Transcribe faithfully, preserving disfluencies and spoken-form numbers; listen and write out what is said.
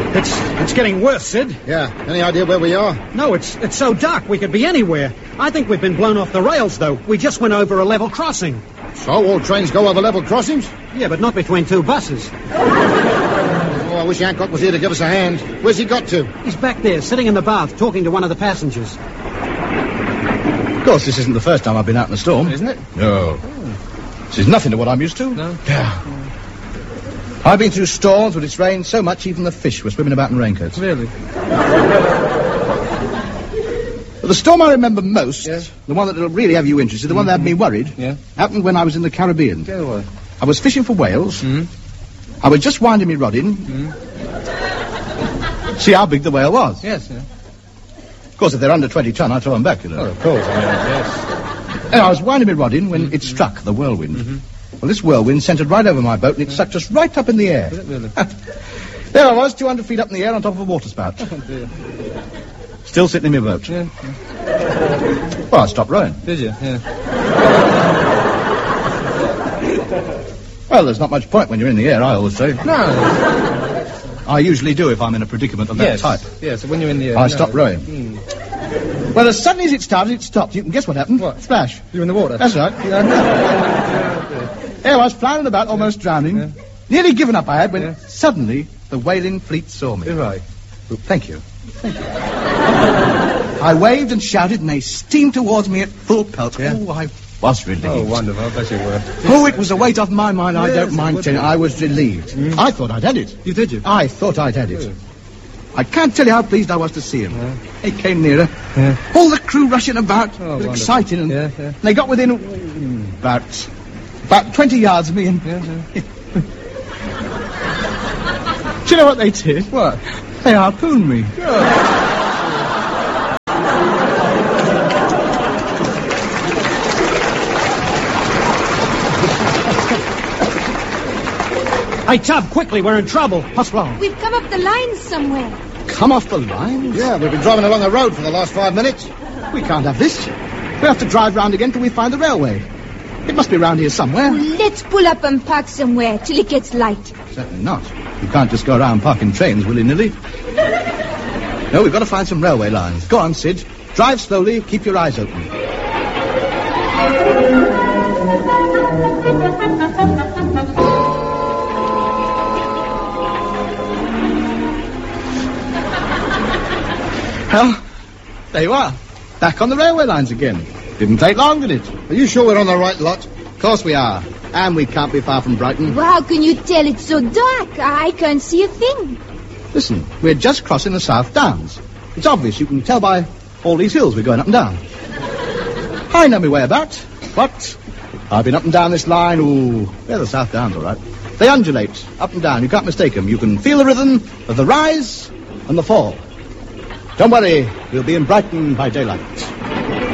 It's it's getting worse, Sid. Yeah. Any idea where we are? No, it's it's so dark we could be anywhere. I think we've been blown off the rails, though. We just went over a level crossing. So all trains go over level crossings? Yeah, but not between two buses. Oh, I wish Hancock was here to give us a hand. Where's he got to? He's back there, sitting in the bath, talking to one of the passengers. Of course, this isn't the first time I've been out in a storm. Isn't it? No. Oh. This is nothing to what I'm used to. No? Yeah. I've been through storms when it's rained so much even the fish were swimming about in raincoats. Really? But the storm I remember most, yeah. the one that'll really have you interested, the mm-hmm. one that had me worried, yeah. happened when I was in the Caribbean. Yeah, what? I was fishing for whales. Mm-hmm. I was just winding me rod in. Mm-hmm. See how big the whale was. Yes, yeah. Of course, if they're under twenty ton, I throw them back, you know. Oh, of course, I mean, yes. And I was winding me rod in when mm-hmm. it struck the whirlwind. Mm-hmm. Well, this whirlwind centred right over my boat and it sucked us right up in the air. Really? There I was, two hundred feet up in the air on top of a water spout. Oh, dear. Still sitting in my boat. Yeah. Well, I stopped rowing. Did you? Yeah. Well, there's not much point when you're in the air, I always say. No. I usually do if I'm in a predicament of that yes. type. Yes, when you're in the air. I no. stopped rowing. Mm. Well, as suddenly as it started, it stopped. You can guess what happened? What? Splash. You're in the water? That's right. Yeah. There I was flying about, almost yeah. drowning. Yeah. Nearly given up I had when yeah. suddenly the whaling fleet saw me. You're right. Thank you. Thank you. I waved and shouted and they steamed towards me at full pelt. Yeah. Oh, I was relieved. Oh, wonderful. I bet you were. Oh, it was a weight off my mind. I yes, don't mind telling you. I was relieved. Mm. I thought I'd had it. You did, you? I thought I'd had it. Good. I can't tell you how pleased I was to see him. Yeah. He came nearer. Yeah. All the crew rushing about. Oh, it was wonderful. exciting. And yeah, yeah. they got within mm, about, about twenty yards of me. And Yeah, yeah. do you know what they did? What? They harpooned me. Oh. Hey, Tub, quickly, we're in trouble. What's wrong? We've come up the lines somewhere. Come off the lines? Yeah, we've been driving along the road for the last five minutes. We can't have this. We have to drive round again till we find the railway. It must be round here somewhere. Well, let's pull up and park somewhere till it gets light. Certainly not. You can't just go around parking trains willy-nilly. No, we've got to find some railway lines. Go on, Sid. Drive slowly. Keep your eyes open. Well, there you are. Back on the railway lines again. Didn't take long, did it? Are you sure we're on the right lot? Of course we are. And we can't be far from Brighton. Well, how can you tell? It's so dark. I can't see a thing. Listen, we're just crossing the South Downs. It's obvious. You can tell by all these hills we're going up and down. I know my way about. But I've been up and down this line. Ooh, they're the South Downs, all right. They undulate up and down. You can't mistake them. You can feel the rhythm of the rise and the fall. Don't worry, we'll be in Brighton by daylight.